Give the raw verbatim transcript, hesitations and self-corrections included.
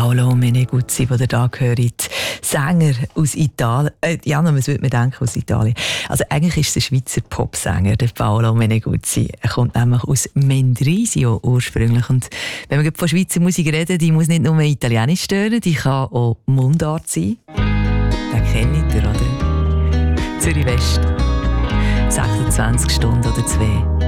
Paolo Meneguzzi, den ihr hier hört. Sänger aus Italien. Äh, ja, was würde man denken aus Italien? Also eigentlich ist es ein Schweizer Popsänger, der Paolo Meneguzzi. Er kommt nämlich aus Mendrisio ursprünglich. Und wenn wir von Schweizer Musik reden, die muss nicht nur Italienisch stören, die kann auch Mundart sein. Den kennt ihr, oder? Zürich West. sechsundzwanzig Stunden oder zwei.